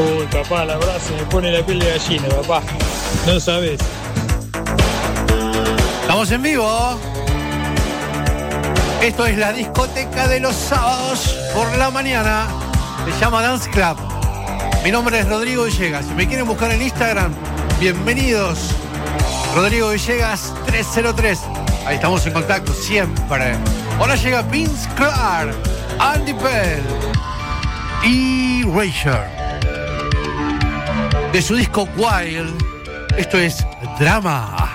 Uy, papá, la abrazo, me pone la piel de gallina, papá. No sabes. Estamos en vivo. Esto es la discoteca de los sábados por la mañana. Se llama Dance Club. Mi nombre es Rodrigo Villegas. Si me quieren buscar en Instagram, bienvenidos. Rodrigo Villegas 303. Ahí estamos en contacto siempre. Ahora llega Vince Clarke, Andy Bell y Erasure. De su disco Wild, esto es Drama.